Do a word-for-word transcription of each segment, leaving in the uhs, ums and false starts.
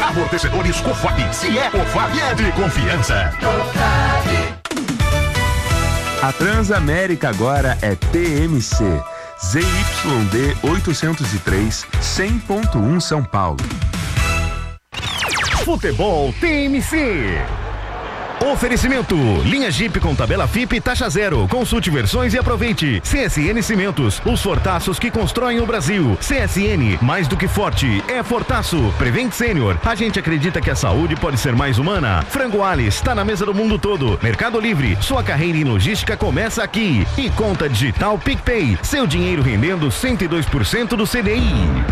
Amortecedores Cofap. Se é Cofap, é de confiança. A Transamérica agora é T M C. Z Y D oitocentos e três, cem ponto um São Paulo. Futebol T M C. Oferecimento, linha Jeep com tabela F I P e taxa zero. Consulte versões e aproveite. C S N Cimentos, os fortaços que constroem o Brasil. C S N, mais do que forte, é fortaço. Prevent Sênior, a gente acredita que a saúde pode ser mais humana. Frango Alice, está na mesa do mundo todo. Mercado Livre, sua carreira em logística começa aqui. E conta digital PicPay, seu dinheiro rendendo cento e dois por cento do C D I.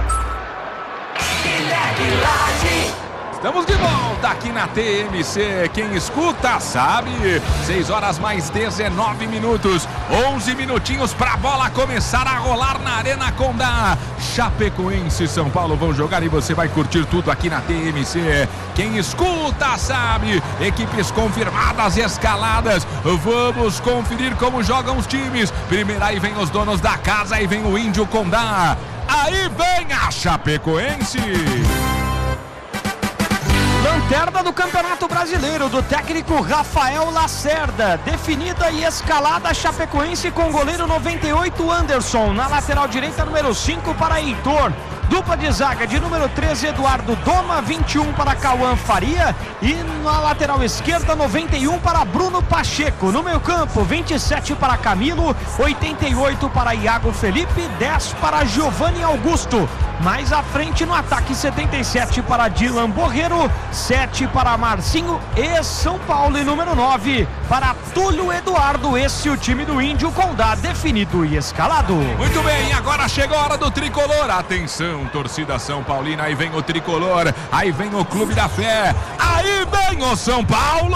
Estamos de volta aqui na T M C, quem escuta sabe, seis horas mais dezenove minutos, onze minutinhos pra bola começar a rolar na Arena Condá. Chapecoense e São Paulo vão jogar e você vai curtir tudo aqui na T M C. Quem escuta sabe, equipes confirmadas e escaladas, vamos conferir como jogam os times. Primeiro aí vem os donos da casa, aí vem o Índio Condá, aí vem a Chapecoense. Lanterna do Campeonato Brasileiro, do técnico Rafael Lacerda. Definida e escalada, Chapecoense com goleiro noventa e oito, Anderson. Na lateral direita, número cinco para Heitor. Dupla de zaga de número treze, Eduardo Doma, vinte e um para Cauã Faria. E na lateral esquerda, noventa e um para Bruno Pacheco. No meio campo, vinte e sete para Camilo, oitenta e oito para Iago Felipe, dez para Giovanni Augusto. Mais à frente no ataque, setenta e sete para Dylan Borreiro, sete para Marcinho e São Paulo. E número nove para Túlio Eduardo. Esse é o time do Índio Condá, definido e escalado. Muito bem, agora chegou a hora do tricolor. Atenção, torcida São Paulina, aí vem o tricolor, aí vem o Clube da Fé, aí vem o São Paulo.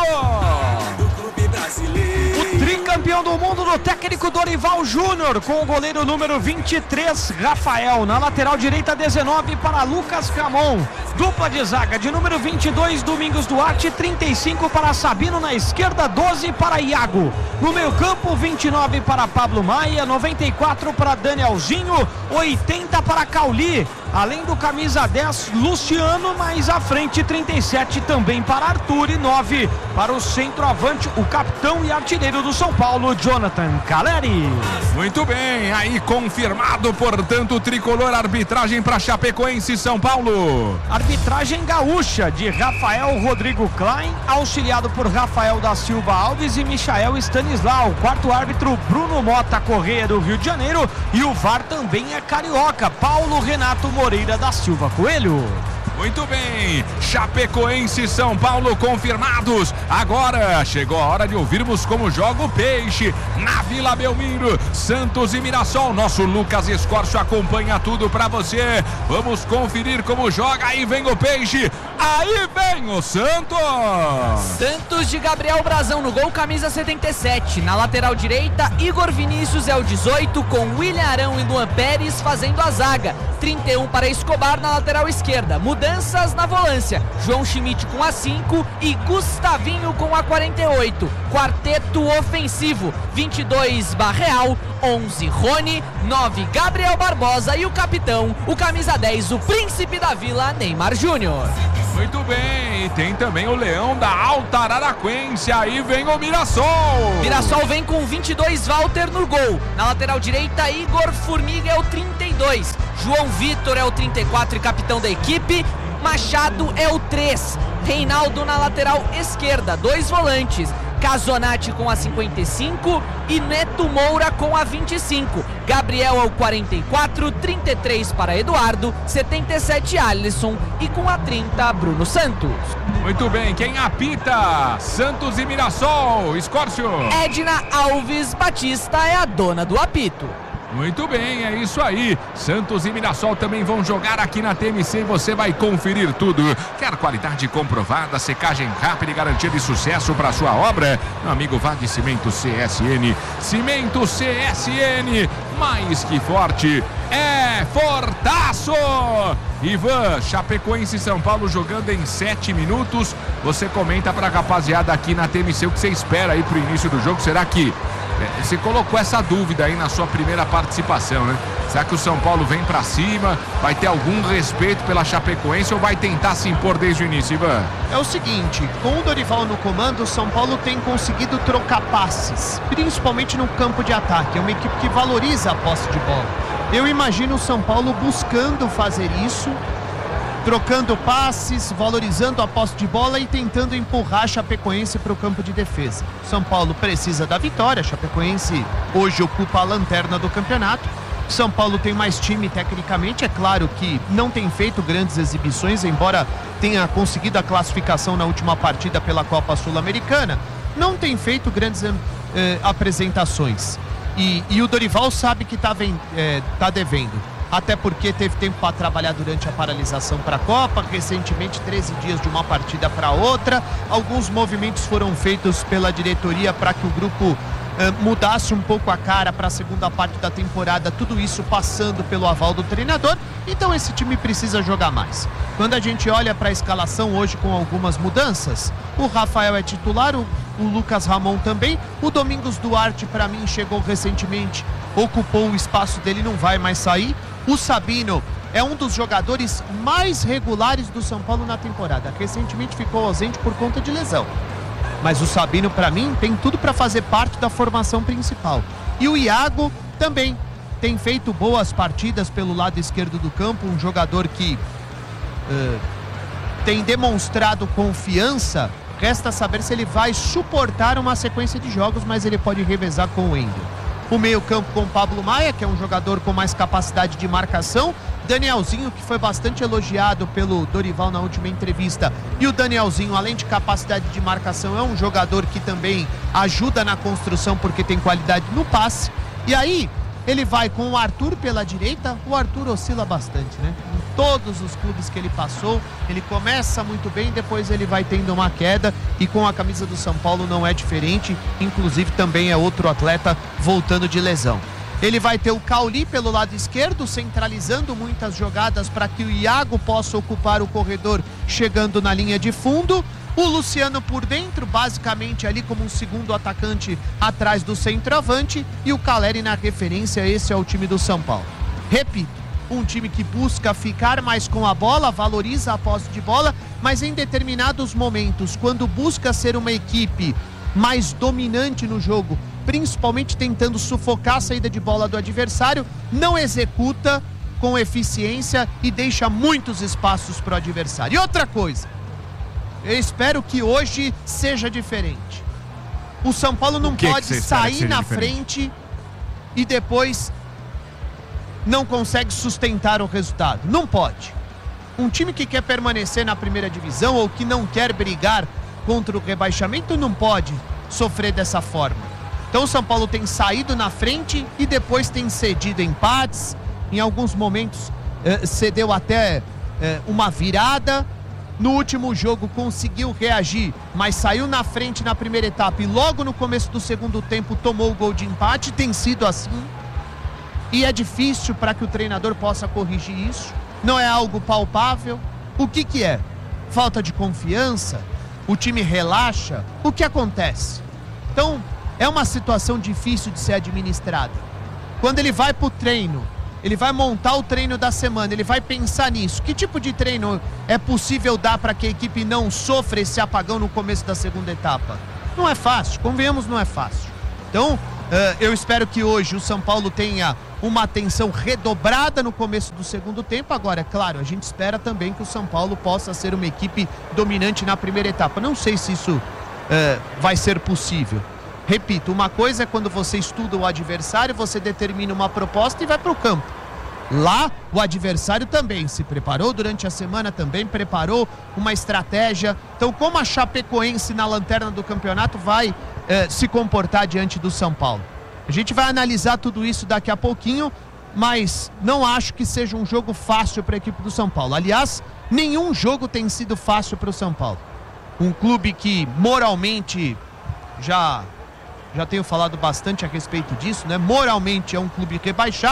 O tricampeão do mundo do técnico Dorival Júnior, com o goleiro número vinte e três, Rafael. Na lateral direita, dezenove para Lucas Camon. Dupla de zaga de número vinte e dois, Domingos Duarte, trinta e cinco para Sabino. Na esquerda, doze para Iago. No meio campo, vinte e nove para Pablo Maia, noventa e quatro para Danielzinho, oitenta para Cauli. Além do camisa dez, Luciano, mais à frente, trinta e sete também para Arthur e nove para o centroavante, o capitão e artilheiro do São Paulo, Jonathan Caleri. Muito bem, aí confirmado, portanto, o tricolor. Arbitragem para Chapecoense e São Paulo. Arbitragem gaúcha de Rafael Rodrigo Klein, auxiliado por Rafael da Silva Alves e Michael Stanislau. Quarto árbitro, Bruno Mota Correia, do Rio de Janeiro. E o V A R também é carioca, Paulo Renato Moreira da Silva Coelho. Muito bem, Chapecoense e São Paulo confirmados. Agora chegou a hora de ouvirmos como joga o Peixe na Vila Belmiro. Santos e Mirassol. Nosso Lucas Escorcio acompanha tudo pra você. Vamos conferir como joga. Aí vem o Peixe, aí vem o Santos. Santos de Gabriel Brazão no gol, camisa setenta e sete. Na lateral direita, Igor Vinícius é o dezoito, com William Arão e Luan Pérez fazendo a zaga. trinta e um para Escobar na lateral esquerda. Mudanças na volância, João Schmidt com a cinco e Gustavinho com a quarenta e oito. Quarteto ofensivo, vinte e dois Barreal, onze Rony, nove Gabriel Barbosa e o capitão, o camisa dez, o príncipe da Vila, Neymar Júnior. Muito bem, e tem também o Leão da Alta Araraquense, aí vem o Mirassol. Mirassol vem com vinte e dois, Walter no gol. Na lateral direita, Igor Formiga é o trinta e dois, João Vitor é o trinta e quatro e capitão da equipe, Machado é o três, Reinaldo na lateral esquerda, dois volantes, Casonati com a cinquenta e cinco e Neto Moura com a vinte e cinco. Gabriel é o quarenta e quatro, trinta e três para Eduardo, setenta e sete Alisson e com a trinta Bruno Santos. Muito bem, quem apita? Santos e Mirassol, Escórcio. Edna Alves Batista é a dona do apito. Muito bem, é isso aí. Santos e Mirassol também vão jogar aqui na T M C e você vai conferir tudo. Quer qualidade comprovada, secagem rápida e garantia de sucesso para sua obra? Meu amigo, vá de Cimento C S N. Cimento C S N, mais que forte, é fortaço! isso! Ivan, Chapecoense e São Paulo jogando em sete minutos. Você comenta pra rapaziada aqui na T M C o que você espera aí pro início do jogo. Será que é, você colocou essa dúvida aí na sua primeira participação, né? Será que o São Paulo vem pra cima? Vai ter algum respeito pela Chapecoense ou vai tentar se impor desde o início, Ivan? É o seguinte, com o Dorival no comando, o São Paulo tem conseguido trocar passes, principalmente no campo de ataque. É uma equipe que valoriza a posse de bola. Eu imagino o São Paulo buscando fazer isso, trocando passes, valorizando a posse de bola e tentando empurrar a Chapecoense para o campo de defesa. São Paulo precisa da vitória, a Chapecoense hoje ocupa a lanterna do campeonato. São Paulo tem mais time tecnicamente, é claro que não tem feito grandes exibições, embora tenha conseguido a classificação na última partida pela Copa Sul-Americana, não tem feito grandes eh, apresentações. E, e o Dorival sabe que está eh, tá devendo. Até porque teve tempo para trabalhar durante a paralisação para a Copa, recentemente treze dias de uma partida para outra. Alguns movimentos foram feitos pela diretoria para que o grupo eh, mudasse um pouco a cara para a segunda parte da temporada, tudo isso passando pelo aval do treinador. Então esse time precisa jogar mais. Quando a gente olha para a escalação hoje com algumas mudanças, o Rafael é titular, o, o Lucas Ramon também, o Domingos Duarte para mim chegou recentemente, ocupou o espaço dele, não vai mais sair. O Sabino é um dos jogadores mais regulares do São Paulo na temporada. Recentemente ficou ausente por conta de lesão. Mas o Sabino, para mim, tem tudo para fazer parte da formação principal. E o Iago também tem feito boas partidas pelo lado esquerdo do campo. Um jogador que uh, tem demonstrado confiança. Resta saber se ele vai suportar uma sequência de jogos, mas ele pode revezar com o Wendel. O meio-campo com o Pablo Maia, que é um jogador com mais capacidade de marcação. Danielzinho, que foi bastante elogiado pelo Dorival na última entrevista. E o Danielzinho, além de capacidade de marcação, é um jogador que também ajuda na construção porque tem qualidade no passe. E aí, ele vai com o Arthur pela direita. O Arthur oscila bastante, né? Em todos os clubes que ele passou, ele começa muito bem, depois ele vai tendo uma queda. E com a camisa do São Paulo não é diferente. Inclusive também é outro atleta voltando de lesão. Ele vai ter o Cauli pelo lado esquerdo, centralizando muitas jogadas para que o Iago possa ocupar o corredor chegando na linha de fundo. O Luciano por dentro, basicamente ali como um segundo atacante atrás do centroavante. E o Caleri na referência. Esse é o time do São Paulo. Repito, um time que busca ficar mais com a bola, valoriza a posse de bola, mas em determinados momentos, quando busca ser uma equipe mais dominante no jogo, principalmente tentando sufocar a saída de bola do adversário, não executa com eficiência e deixa muitos espaços para o adversário. E outra coisa, eu espero que hoje seja diferente. O São Paulo não pode sair na frente e depois não consegue sustentar o resultado. Não pode. Um time que quer permanecer na primeira divisão ou que não quer brigar contra o rebaixamento não pode sofrer dessa forma. Então o São Paulo tem saído na frente e depois tem cedido empates. Em alguns momentos eh, cedeu até eh, uma virada. No último jogo conseguiu reagir, mas saiu na frente na primeira etapa e logo no começo do segundo tempo tomou o gol de empate. Tem sido assim. E é difícil para que o treinador possa corrigir isso. Não é algo palpável. O que que é? Falta de confiança? O time relaxa? O que acontece? Então, é uma situação difícil de ser administrada. Quando ele vai para o treino, ele vai montar o treino da semana, ele vai pensar nisso. Que tipo de treino é possível dar para que a equipe não sofra esse apagão no começo da segunda etapa? Não é fácil, convenhamos, não é fácil. Então, uh, eu espero que hoje o São Paulo tenha uma atenção redobrada no começo do segundo tempo. Agora, é claro, a gente espera também que o São Paulo possa ser uma equipe dominante na primeira etapa. Não sei se isso uh, vai ser possível. Repito, uma coisa é quando você estuda o adversário, você determina uma proposta e vai para o campo. Lá, o adversário também se preparou durante a semana, também preparou uma estratégia. Então, como a Chapecoense na lanterna do campeonato vai eh, se comportar diante do São Paulo? A gente vai analisar tudo isso daqui a pouquinho, mas não acho que seja um jogo fácil para a equipe do São Paulo. Aliás, nenhum jogo tem sido fácil para o São Paulo. Um clube que moralmente já... Já tenho falado bastante a respeito disso, né? Moralmente é um clube rebaixado,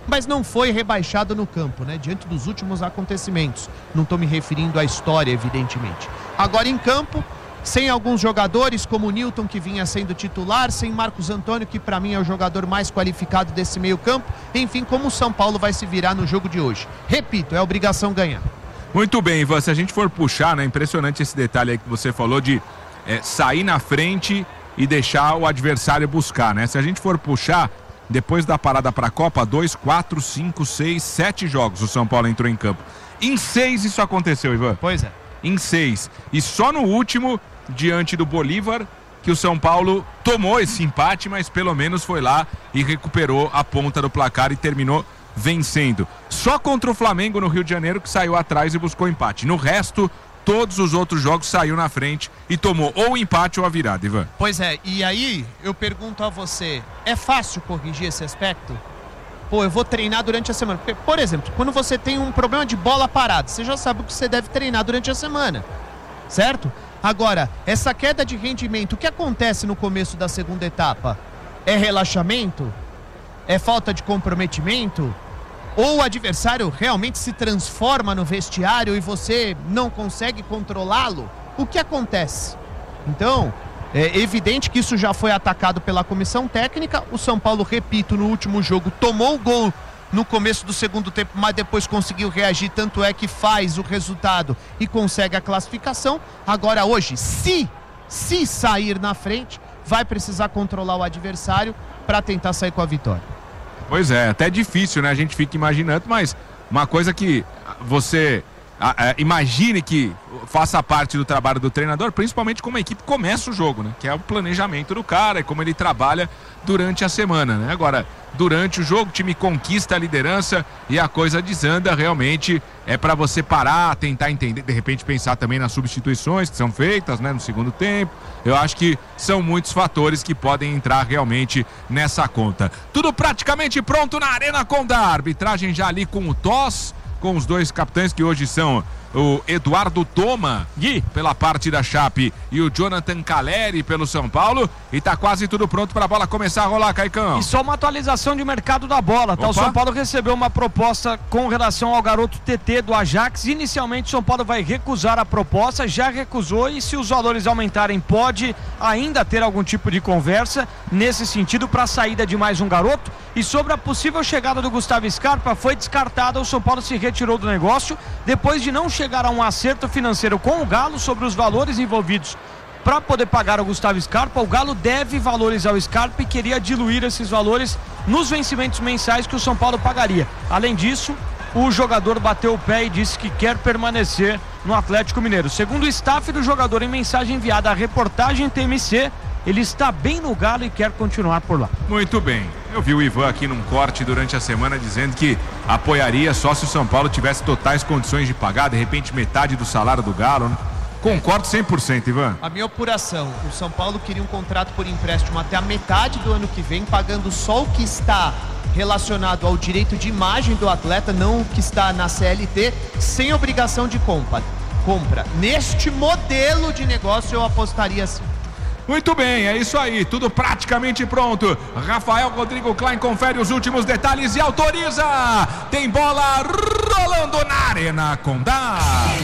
mas não foi rebaixado no campo, né? Diante dos últimos acontecimentos. Não estou me referindo à história, evidentemente. Agora em campo, sem alguns jogadores, como o Nilton, que vinha sendo titular, sem Marcos Antônio, que para mim é o jogador mais qualificado desse meio campo. Enfim, como o São Paulo vai se virar no jogo de hoje. Repito, é obrigação ganhar. Muito bem, Ivan, se a gente for puxar, né? Impressionante esse detalhe aí que você falou de é, sair na frente e deixar o adversário buscar, né? Se a gente for puxar, depois da parada para a Copa, dois, quatro, cinco, seis, sete jogos o São Paulo entrou em campo. Em seis isso aconteceu, Ivan. Pois é. Em seis. E só no último, diante do Bolívar, que o São Paulo tomou esse empate, mas pelo menos foi lá e recuperou a ponta do placar e terminou vencendo. Só contra o Flamengo no Rio de Janeiro que saiu atrás e buscou empate. No resto, todos os outros jogos saiu na frente e tomou ou o empate ou a virada, Ivan. Pois é, e aí eu pergunto a você, é fácil corrigir esse aspecto? Pô, eu vou treinar durante a semana. Porque, por exemplo, quando você tem um problema de bola parada, você já sabe o que você deve treinar durante a semana, certo? Agora, essa queda de rendimento, o que acontece no começo da segunda etapa? É relaxamento? É falta de comprometimento? Ou o adversário realmente se transforma no vestiário e você não consegue controlá-lo? O que acontece? Então, é evidente que isso já foi atacado pela comissão técnica. O São Paulo, repito, no último jogo tomou o gol no começo do segundo tempo, mas depois conseguiu reagir, tanto é que faz o resultado e consegue a classificação. Agora hoje, se, se sair na frente, vai precisar controlar o adversário para tentar sair com a vitória. Pois é, até difícil, né? A gente fica imaginando, mas uma coisa que você a, a, imagine que faça parte do trabalho do treinador, principalmente como a equipe começa o jogo, né? Que é o planejamento do cara e como ele trabalha durante a semana, né? Agora, durante o jogo, o time conquista a liderança e a coisa desanda realmente. É para você parar, tentar entender, de repente pensar também nas substituições que são feitas, né, no segundo tempo. Eu acho que são muitos fatores que podem entrar realmente nessa conta. Tudo praticamente pronto na Arena Condá. Arbitragem já ali com o T O S, com os dois capitães que hoje são o Eduardo Toma, Gui, pela parte da Chape, e o Jonathan Caleri pelo São Paulo. E tá quase tudo pronto para a bola começar a rolar, Caicão. E só uma atualização de mercado da bola, tá? O São Paulo recebeu uma proposta com relação ao garoto T T do Ajax. Inicialmente o São Paulo vai recusar a proposta, já recusou, e se os valores aumentarem pode ainda ter algum tipo de conversa nesse sentido para a saída de mais um garoto. E sobre a possível chegada do Gustavo Scarpa, foi descartada, o São Paulo se retirou do negócio depois de não chegar a um acerto financeiro com o Galo sobre os valores envolvidos para poder pagar o Gustavo Scarpa. O Galo deve valorizar o Scarpa e queria diluir esses valores nos vencimentos mensais que o São Paulo pagaria. Além disso, o jogador bateu o pé e disse que quer permanecer no Atlético Mineiro. Segundo o staff do jogador, em mensagem enviada à reportagem T M C, ele está bem no Galo e quer continuar por lá. Muito bem. Eu vi o Ivan aqui num corte durante a semana dizendo que apoiaria só se o São Paulo tivesse totais condições de pagar, de repente metade do salário do Galo, né? Concordo cem por cento, Ivan. A minha apuração, o São Paulo queria um contrato por empréstimo até a metade do ano que vem, pagando só o que está relacionado ao direito de imagem do atleta, não o que está na C L T, sem obrigação de compra. compra. Neste modelo de negócio eu apostaria sim. Muito bem, é isso aí, tudo praticamente pronto. Rafael Rodrigo Klein confere os últimos detalhes e autoriza. Tem bola rolando na Arena Condá.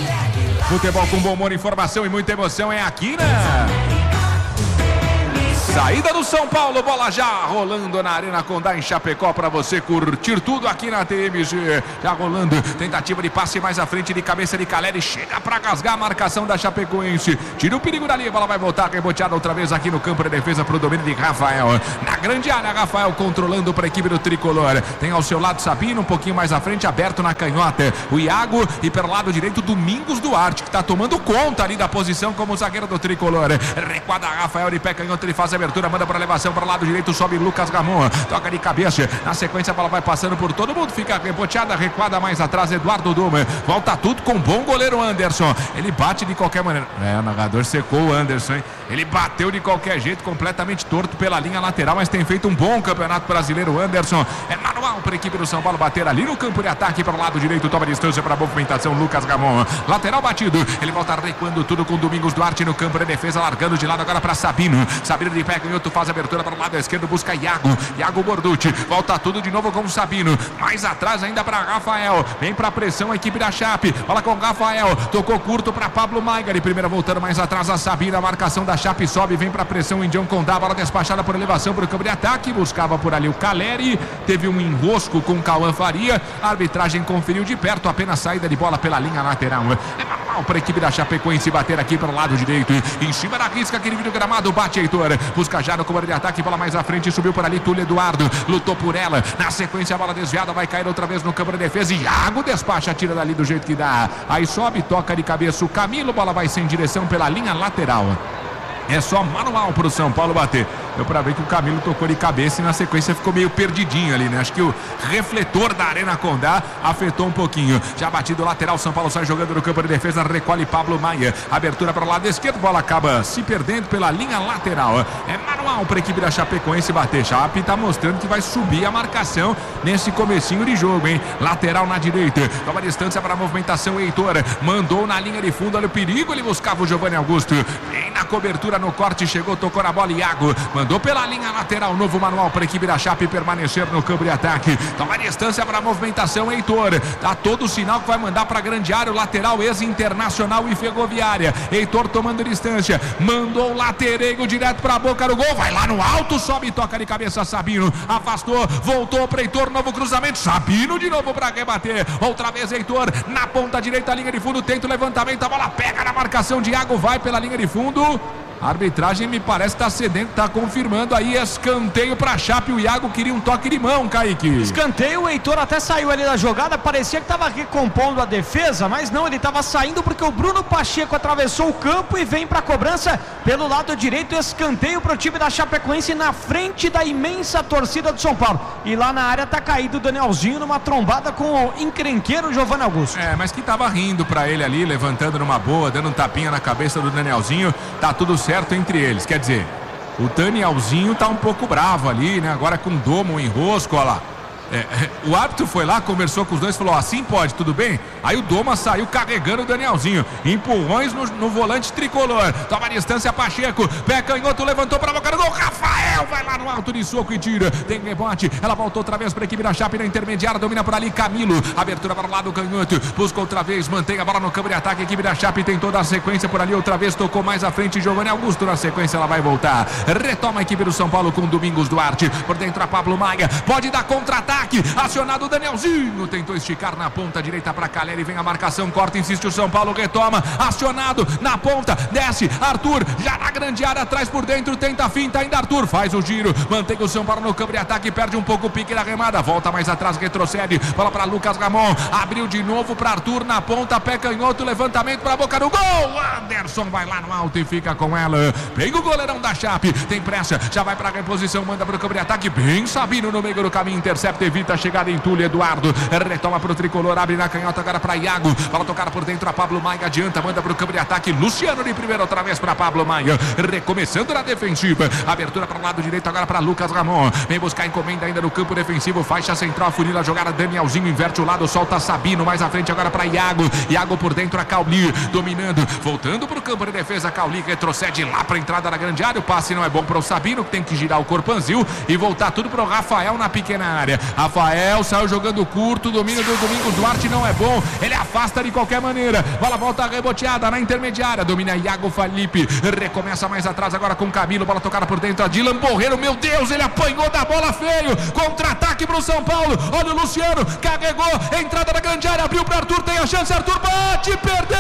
Futebol com bom humor, informação e muita emoção é aqui, né? Saída do São Paulo, bola já rolando na Arena Condá em Chapecó para você curtir tudo aqui na T M G. Já rolando, tentativa de passe mais à frente de cabeça de Caleri, chega para rasgar a marcação da Chapecoense. Tira o perigo dali, a bola vai voltar reboteada outra vez aqui no campo de defesa para o domínio de Rafael. Na grande área, Rafael controlando para a equipe do Tricolor. Tem ao seu lado Sabino, um pouquinho mais à frente, aberto na canhota. O Iago e pelo lado direito Domingos Duarte, que está tomando conta ali da posição como zagueiro do Tricolor. Recuada Rafael de pé canhoto, ele faz a abertura, manda para elevação para o lado direito, sobe Lucas Ramon, toca de cabeça, na sequência a bola vai passando por todo mundo, fica reboteada, recuada mais atrás, Eduardo Duma, volta tudo com o bom goleiro Anderson, ele bate de qualquer maneira, é, o narrador secou o Anderson, hein? Ele bateu de qualquer jeito, completamente torto pela linha lateral, mas tem feito um bom campeonato brasileiro, Anderson, é Manuel manual para a equipe do São Paulo bater ali no campo de ataque para o lado direito, toma distância para a movimentação, Lucas Ramon, lateral batido, ele volta recuando tudo com Domingos Duarte no campo de defesa, largando de lado agora para Sabino, Sabino de pé, canhoto, faz a abertura para o lado esquerdo, busca Iago, Iago Borducci, volta tudo de novo com o Sabino, mais atrás ainda para Rafael, vem para a pressão a equipe da Chape, fala com Rafael, tocou curto para Pablo Maiga, de primeira voltando mais atrás a Sabino, a marcação da Chape sobe, vem para a pressão em John Condá, bola despachada por elevação para o campo de ataque, buscava por ali o Caleri, teve um enrosco com Cauã Faria, a arbitragem conferiu de perto, apenas saída de bola pela linha lateral, é normal para a equipe da Chapecoense bater aqui para o lado direito, em cima da risca, aquele vídeo gramado, bate Heitor, busca já no comando de ataque, bola mais à frente, subiu por ali Túlio Eduardo, lutou por ela, na sequência a bola desviada, vai cair outra vez no campo de defesa, Iago despacha, tira dali do jeito que dá, aí sobe, toca de cabeça o Camilo, bola vai sem direção pela linha lateral. É só manual para o São Paulo bater. Deu para ver que o Camilo tocou de cabeça e na sequência ficou meio perdidinho ali, né? Acho que o refletor da Arena Condá afetou um pouquinho. Já batido o lateral, São Paulo sai jogando no campo de defesa, recolhe Pablo Maia. Abertura para o lado esquerdo, bola acaba se perdendo pela linha lateral. É manual para a equipe da Chapecoense bater. Chape está mostrando que vai subir a marcação nesse comecinho de jogo, hein? Lateral na direita, toma distância para a movimentação, Heitor. Mandou na linha de fundo, olha o perigo, ele buscava o Giovanni Augusto. Vem na cobertura, no corte, chegou, tocou na bola, Iago mandou pela linha lateral, novo manual para a equipe da Chape permanecer no campo de ataque, toma distância para a movimentação, Heitor, dá todo o sinal que vai mandar para a grande área, o lateral ex-internacional e Ferroviária, Heitor tomando distância, mandou o latereio direto para a boca do gol, vai lá no alto, sobe e toca de cabeça, Sabino, afastou, voltou para Heitor, novo cruzamento, Sabino de novo para rebater, outra vez Heitor, na ponta direita, linha de fundo, tenta o levantamento, a bola pega na marcação de Iago, vai pela linha de fundo. A arbitragem me parece estar tá cedendo, está confirmando aí escanteio para a Chape. O Iago queria um toque de mão, Kaique. Escanteio, o Heitor até saiu ali da jogada, parecia que estava recompondo a defesa, mas não, ele estava saindo porque o Bruno Pacheco atravessou o campo e vem para a cobrança pelo lado direito. Escanteio para o time da Chapecoense na frente da imensa torcida do São Paulo. E lá na área está caído o Danielzinho numa trombada com o encrenqueiro Giovanni Augusto. É, mas que estava rindo para ele ali, levantando numa boa, dando um tapinha na cabeça do Danielzinho. Tá tudo certo entre eles, quer dizer, o Danielzinho tá um pouco bravo ali, né? Agora com o domo, o enrosco, olha lá. É, o árbitro foi lá, conversou com os dois, falou, assim pode, tudo bem? Aí o Doma saiu carregando o Danielzinho, empurrões no, no volante tricolor, toma distância Pacheco, pé canhoto, levantou para a boca do gol, Rafael vai lá no alto de soco e tira, tem rebote, ela voltou outra vez para a equipe da Chape na intermediária, domina por ali Camilo, abertura para o lado canhoto, busca outra vez, mantém a bola no campo de ataque, a equipe da Chape tem toda a sequência por ali, outra vez tocou mais à frente, Giovanni Augusto na sequência, ela vai voltar, retoma a equipe do São Paulo com Domingos Duarte, por dentro a Pablo Maia, pode dar contra-ataque, acionado o Danielzinho, tentou esticar na ponta direita para Caleri, vem a marcação, corta, insiste o São Paulo, retoma, acionado na ponta, desce, Arthur, já na grande área, atrás por dentro, tenta a finta, ainda Arthur, faz o giro, mantém o São Paulo no campo de ataque, perde um pouco o pique da remada, volta mais atrás, retrocede, bola para Lucas Ramon, abriu de novo para Arthur na ponta, pé canhoto, levantamento para a boca do gol, Anderson vai lá no alto e fica com ela, vem o goleirão da Chape, tem pressa, já vai para a reposição, manda para o campo de ataque, bem Sabino no meio do caminho, intercepta, evita a chegada em Túlio Eduardo, retoma para o tricolor, abre na canhota agora para Iago, bola tocada por dentro a Pablo Maia, adianta, manda para o campo de ataque, Luciano de primeira outra vez para Pablo Maia, recomeçando na defensiva, abertura para o lado direito agora para Lucas Ramon, vem buscar encomenda ainda no campo defensivo, faixa central, funila a jogada, Danielzinho inverte o lado, solta Sabino, mais à frente agora para Iago, Iago por dentro a Cauli, dominando, voltando para o campo de defesa, Cauli retrocede lá para a entrada da grande área, o passe não é bom para o Sabino, que tem que girar o corpanzil e voltar tudo para o Rafael na pequena área, Rafael saiu jogando curto, domínio do Domingos Duarte não é bom, ele afasta de qualquer maneira, bola volta reboteada na intermediária, domina Iago Felipe, recomeça mais atrás agora com Camilo, bola tocada por dentro a Dylan Borreiro, meu Deus, ele apanhou da bola feio, contra-ataque para o São Paulo, olha o Luciano, carregou, entrada da grande área, abriu para Arthur, tem a chance, Arthur bate, perdeu!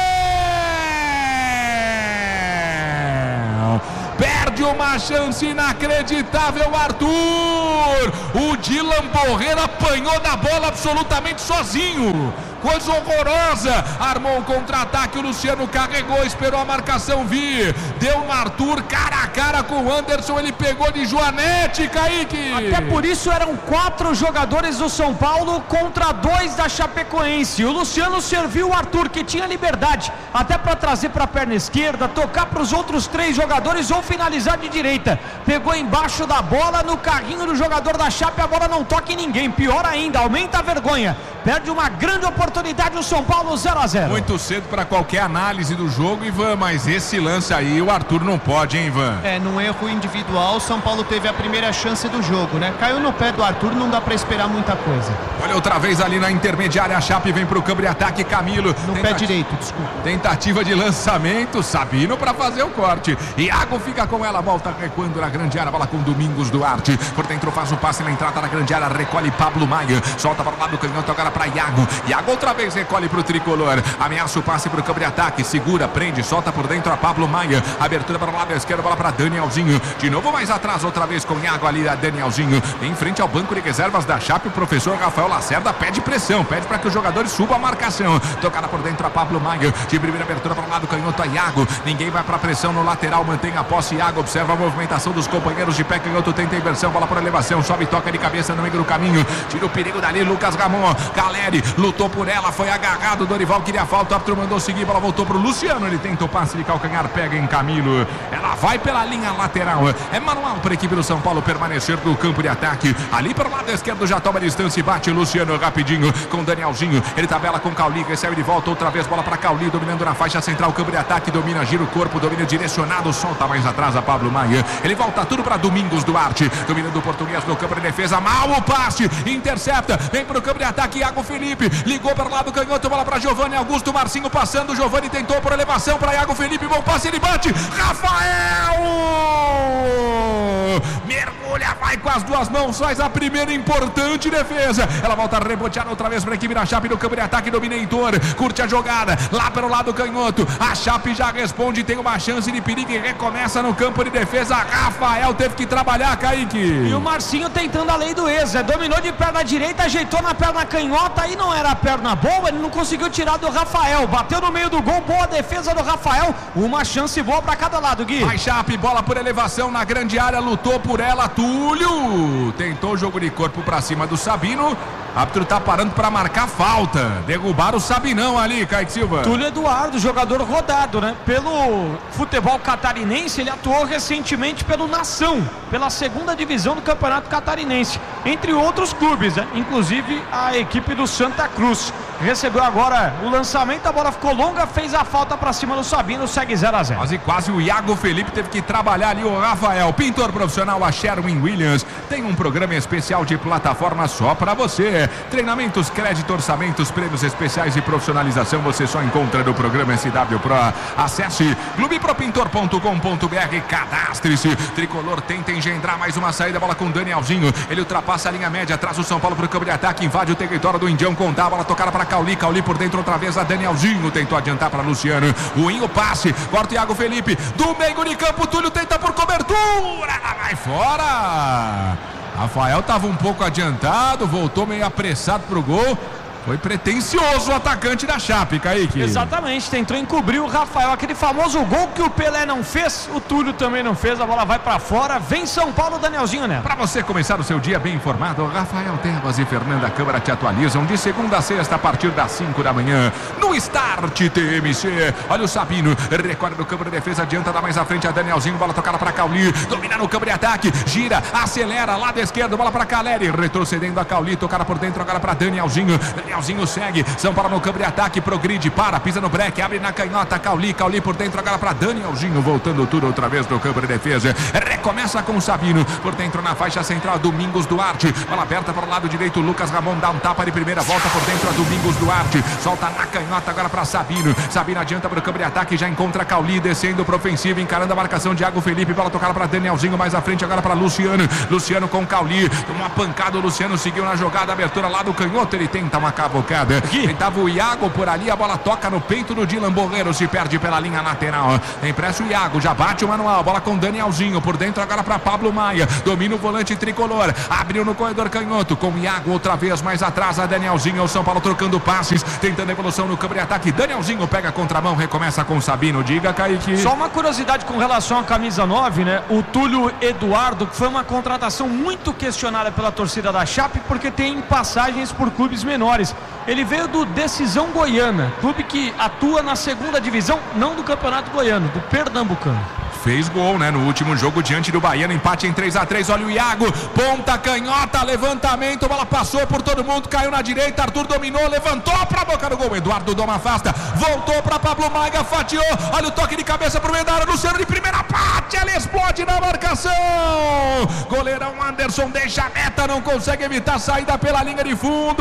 Perde uma chance inacreditável, Arthur. O Dylan Borreiro apanhou da bola absolutamente sozinho. coisa horrorosa. Armou um contra-ataque, o Luciano carregou, esperou a marcação vir. Deu no Arthur, cara a cara com o Anderson, ele pegou de Joanete, Kaique. Até por isso eram quatro jogadores do São Paulo contra dois da Chapecoense. O Luciano serviu o Arthur, que tinha liberdade até para trazer para a perna esquerda, tocar para os outros três jogadores ou finalizar de direita. Pegou embaixo da bola, no carrinho do jogador da Chape, a bola não toca em ninguém. Pior ainda, aumenta a vergonha. Perde uma grande oportunidade o São Paulo, zero a zero. Muito cedo para qualquer análise do jogo, Ivan, mas esse lance aí o Arthur não pode, hein, Ivan? É, num erro individual, o São Paulo teve a primeira chance do jogo, né? Caiu no pé do Arthur, não dá para esperar muita coisa. Olha outra vez ali na intermediária, a Chape vem pro campo de ataque, Camilo. No Tenta... pé direito, desculpa. Tentativa de lançamento, Sabino para fazer o corte. Iago fica com ela, volta recuando na grande área, bola com Domingos Duarte. Por dentro faz o passe na entrada da grande área, recolhe Pablo Maia. Solta para o lado do canhoto, agora para Iago. Iago outra vez recolhe pro tricolor. Ameaça o passe pro campo de ataque, segura, prende, solta por dentro a Pablo Maia. Abertura para o lado esquerdo, bola para Danielzinho. De novo mais atrás, outra vez com Iago ali, a Danielzinho. Em frente ao banco de reservas da Chape, o professor Rafael Lacerda pede pressão, pede para que os jogadores subam a marcação. Tocada por dentro a Pablo Maia. De primeira abertura para o lado canhoto a Iago. Ninguém vai para pressão no lateral, mantém a posse. Iago observa a movimentação dos companheiros de pé canhoto, tenta a inversão, bola por elevação, sobe, toca de cabeça no meio do caminho. Tira o perigo dali, Lucas Ramon. Caleri lutou por ela, foi agarrado. Dorival queria falta, o árbitro mandou seguir, bola voltou pro Luciano. Ele tenta o passe de calcanhar, pega em Camilo. Ela vai pela linha lateral. É manual para a equipe do São Paulo permanecer no campo de ataque. Ali para o lado esquerdo já toma a distância e bate Luciano rapidinho com Danielzinho. Ele tabela com Cauli, recebe de volta outra vez, bola para Cauli, dominando na faixa central, campo de ataque, domina, gira o corpo, domina direcionado, solta mais atrás a Pablo Maia. Ele volta tudo para Domingos Duarte, dominando o português no campo de defesa, mal o passe, intercepta, vem para o campo de ataque, Iago Felipe, ligou para o lado canhoto, bola para Giovani Augusto, Marcinho passando, Giovani tentou por elevação para Iago Felipe, bom passe, ele bate, Rafael! Mergulha, vai com as duas mãos, faz a primeira importante defesa. Ela volta reboteada outra vez para a equipe da Chape no campo de ataque, domina Heitor, curte a jogada, lá pelo lado canhoto, a Chape já responde, tem uma chance de perigo e recomeça no campo de defesa. Rafael teve que trabalhar, Kaique. E o Marcinho tentando a lei do ex, dominou de perna direita, ajeitou na perna canhota, aí não era a perna boa, ele não conseguiu tirar do Rafael, bateu no meio do gol, boa defesa do Rafael, uma chance boa para cada lado, Gui. Vai Chape, bola por elevação na grande área, lutou por ela, Túlio, tentou o jogo de corpo para cima do Sabino. O árbitro tá parando para marcar falta. Derrubaram o Sabinão ali, Kaique Silva. Túlio Eduardo, jogador rodado, né? Pelo futebol catarinense, ele atuou recentemente pelo Nação, pela segunda divisão do Campeonato Catarinense, entre outros clubes, né? Inclusive a equipe do Santa Cruz. Recebeu agora o lançamento, a bola ficou longa, fez a falta para cima do Sabino, segue zero a zero. Quase, quase o Iago Felipe teve que trabalhar ali, o Rafael. Pintor profissional, a Sherwin Williams tem um programa especial de plataforma só para você. Treinamentos, crédito, orçamentos, prêmios especiais e profissionalização você só encontra no programa S W Pro. Acesse clube pro pintor ponto com ponto b r, cadastre-se. Tricolor tenta engendrar mais uma saída, bola com Danielzinho. Ele ultrapassa a linha média, traz o São Paulo para o campo de ataque, invade o território do Indião, contar, bola tocada para Cauli, Cauli por dentro outra vez, a Danielzinho tentou adiantar para Luciano. Ruim o passe, corta o Iago Felipe, do meio de campo, Túlio tenta por cobertura, ela vai fora. Rafael estava um pouco adiantado, voltou meio apressado pro gol. Foi pretencioso o atacante da Chape, Kaique. Exatamente, tentou encobrir o Rafael, aquele famoso gol que o Pelé não fez, o Túlio também não fez, a bola vai pra fora, vem São Paulo, Danielzinho, né? Para você começar o seu dia bem informado, Rafael Tebas e Fernanda Câmara te atualizam de segunda a sexta a partir das cinco da manhã, no Start T M C. Olha o Sabino, recolhe no campo de defesa, adianta, dá mais à frente a Danielzinho, bola tocada para Cauli, domina no campo de ataque, gira, acelera, lado esquerdo, bola para Caleri, retrocedendo a Cauli, tocada por dentro agora para Danielzinho, Danielzinho segue, São Paulo no campo de ataque, progride, para, pisa no breque, abre na canhota, Cauli, Cauli por dentro agora para Danielzinho, voltando tudo outra vez no campo de defesa, recomeça com o Sabino, por dentro na faixa central, Domingos Duarte, bola aberta para o lado direito, Lucas Ramon dá um tapa de primeira, volta por dentro a Domingos Duarte, solta na canhota agora para Sabino, Sabino adianta para o campo de ataque, já encontra Cauli, descendo para ofensiva, encarando a marcação de Iago Felipe, bola tocada para Danielzinho, mais à frente agora para Luciano, Luciano com Cauli, uma pancada, o Luciano seguiu na jogada, abertura lá do canhoto, ele tenta uma cavocada. Tentava o Iago por ali, a bola toca no peito do Dylan Borreiro, se perde pela linha lateral. Tem pressa o Iago, já bate o manual, bola com Danielzinho, por dentro agora para Pablo Maia, domina o volante tricolor, abriu no corredor canhoto, com o Iago outra vez mais atrás, a Danielzinho, o São Paulo trocando passes, tentando evolução no campo de ataque, Danielzinho pega a contramão, recomeça com o Sabino, diga, Kaique. Só uma curiosidade com relação à camisa nove, né, o Túlio Eduardo, que foi uma contratação muito questionada pela torcida da Chape, porque tem passagens por clubes menores. Ele veio do Decisão Goiana, clube que atua na segunda divisão, não do Campeonato Goiano, do Pernambucano. Fez gol, né, no último jogo diante do Bahia, empate em três a três, olha o Iago, ponta canhota, levantamento, bola passou por todo mundo, caiu na direita, Arthur dominou, levantou pra boca do gol, Eduardo Doma afasta, voltou pra Pablo Maia, fatiou, olha o toque de cabeça pro meio da área, Luciano de primeira parte, ele explode na marcação, goleirão Anderson deixa a meta, não consegue evitar a saída pela linha de fundo,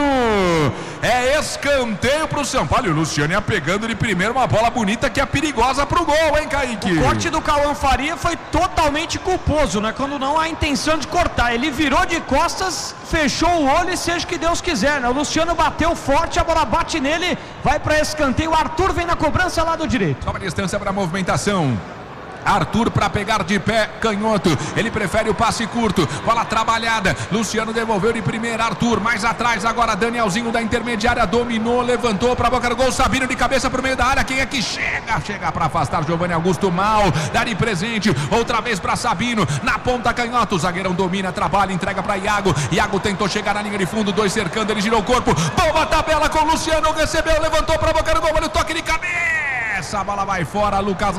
é escanteio pro São Paulo, e o Luciano ia pegando de primeiro uma bola bonita que é perigosa pro gol, hein, Kaique? O corte do Cauã Faria foi totalmente culposo, né? Quando não há intenção de cortar, ele virou de costas, fechou o olho e seja o que Deus quiser, né? O Luciano bateu forte, a bola bate nele, vai para escanteio, o Arthur vem na cobrança lá do direito. Toma distância para a movimentação. Arthur para pegar de pé, canhoto, ele prefere o passe curto, bola trabalhada, Luciano devolveu de primeira, Arthur mais atrás, agora Danielzinho da intermediária, dominou, levantou para a boca do gol, Sabino de cabeça para o meio da área, quem é que chega? Chega para afastar Giovanni Augusto mal, dá de presente, outra vez para Sabino, na ponta canhoto, o zagueirão domina, trabalha, entrega para Iago, Iago tentou chegar na linha de fundo, dois cercando, ele girou o corpo, boa tabela com o Luciano, recebeu, levantou para a boca do gol, olha o toque de cabeça. Essa bola vai fora, Lucas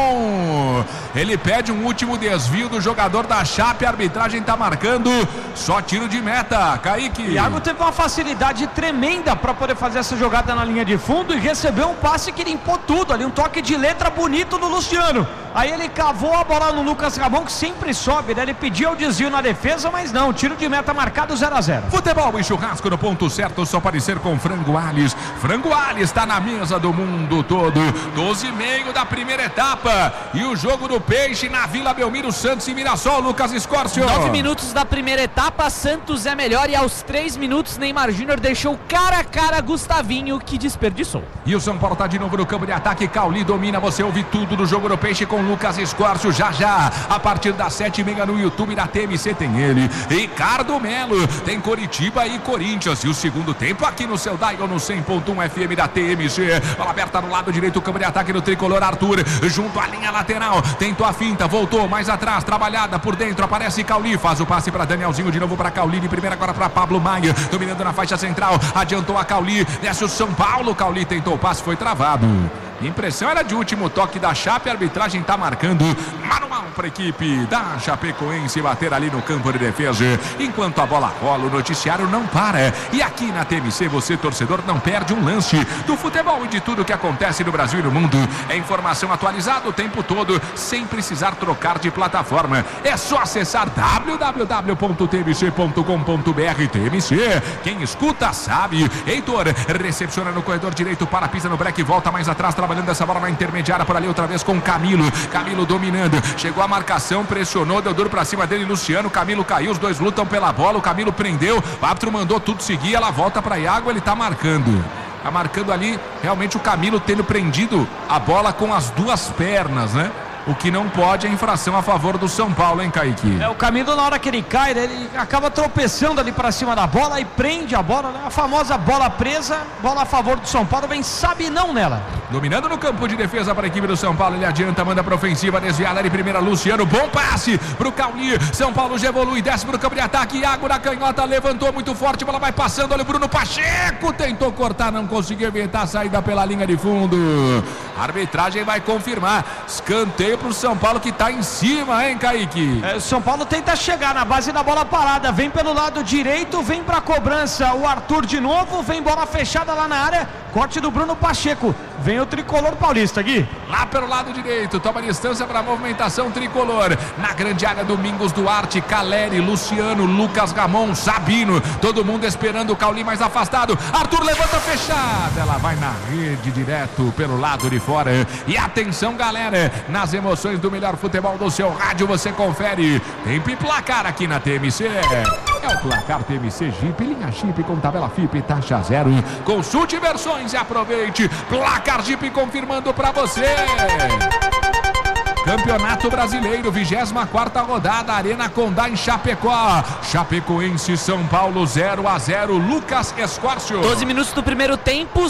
Ramon. Ele pede um último desvio do jogador da Chape. A arbitragem está marcando só tiro de meta. Kaique. Iago teve uma facilidade tremenda para poder fazer essa jogada na linha de fundo e recebeu um passe que limpou tudo ali. Um toque de letra bonito do Luciano. Aí ele cavou a bola no Lucas Ramon, que sempre sobe, né? Ele pediu o desvio na defesa, mas não. Tiro de meta marcado zero a zero. Futebol e churrasco no ponto certo, só pode ser com Frango Alves. Frango Alves está na mesa do mundo todo. doze e meio da primeira etapa. E o jogo do Peixe na Vila Belmiro, Santos e Mirassol, Lucas Escórcio. nove minutos da primeira etapa, Santos é melhor e aos três minutos Neymar Júnior deixou cara a cara Gustavinho, que desperdiçou. E o São Paulo está de novo no campo de ataque, Cauli domina, você ouve tudo do jogo do Peixe com Lucas Escórcio, já já, a partir das sete e meia no YouTube da T M C tem ele, Ricardo Melo, tem Coritiba e Corinthians, e o segundo tempo aqui no seu Dial no cem ponto um F M da T M C, bola aberta no lado direito, o campo de ataque do tricolor, Arthur, junto à linha lateral, tentou a finta, voltou mais atrás, trabalhada por dentro, aparece Cauli, faz o passe para Danielzinho, de novo para Cauli, de primeira agora para Pablo Maia, dominando na faixa central, adiantou a Cauli, desce o São Paulo, Cauli tentou o passe, foi travado. Impressão era de último toque da Chape, a arbitragem está marcando manual para a equipe da Chapecoense bater ali no campo de defesa. Enquanto a bola rola, o noticiário não para. E aqui na T M C, você, torcedor, não perde um lance do futebol e de tudo que acontece no Brasil e no mundo. É informação atualizada o tempo todo, sem precisar trocar de plataforma. É só acessar w w w ponto t m c ponto com ponto b r. T M C, quem escuta sabe. Heitor recepciona no corredor direito, para, pisa no break, volta mais atrás, trabalhando essa bola na intermediária por ali outra vez com Camilo, Camilo dominando, chegou a marcação, pressionou, deu duro pra cima dele, Luciano, Camilo caiu, os dois lutam pela bola, o Camilo prendeu, o árbitro mandou tudo seguir, ela volta pra Iago, ele tá marcando, tá marcando ali, realmente o Camilo tendo prendido a bola com as duas pernas, né? O que não pode é infração a favor do São Paulo, hein, Kaique? É, o Camilo, na hora que ele cai, ele acaba tropeçando ali para cima da bola e prende a bola, né? A famosa bola presa, bola a favor do São Paulo, vem Sabinão nela. Dominando no campo de defesa para a equipe do São Paulo, ele adianta, manda para ofensiva, desviada de primeira, Luciano, bom passe pro Cauli, São Paulo já evolui, desce pro campo de ataque, Iago na canhota, levantou muito forte, bola vai passando, olha o Bruno Pacheco, tentou cortar, não conseguiu evitar a saída pela linha de fundo. A arbitragem vai confirmar, escanteio pro São Paulo que está em cima, hein, Kaique? É, o São Paulo tenta chegar na base da bola parada, vem pelo lado direito, vem pra cobrança, o Arthur de novo, vem bola fechada lá na área, corte do Bruno Pacheco, vem o tricolor paulista, Gui. Lá pelo lado direito, toma distância para a movimentação tricolor, na grande área, Domingos Duarte, Caleri, Luciano, Lucas Ramon, Sabino, todo mundo esperando o Cauli mais afastado, Arthur levanta fechada, ela vai na rede direto pelo lado de fora, e atenção galera, nas emoções do melhor futebol do seu rádio, você confere, tempo e placar aqui na T M C. É o placar T M C Jeep, linha Jeep com tabela F I P e taxa zero. Consulte versões e aproveite. Placar Jeep confirmando para você. Campeonato Brasileiro, vigésima quarta rodada, Arena Condá em Chapecó. Chapecoense São Paulo zero a zero. Lucas Escórcio. doze minutos do primeiro tempo,